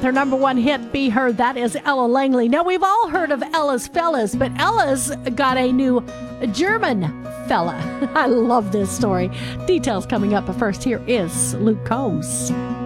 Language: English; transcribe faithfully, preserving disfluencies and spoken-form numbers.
her number one hit, Be Heard. That is Ella Langley. Now, we've all heard of Ella's Fellas, but Ella's got a new German fella. I love this story. Details coming up, but first, here is Luke Combs.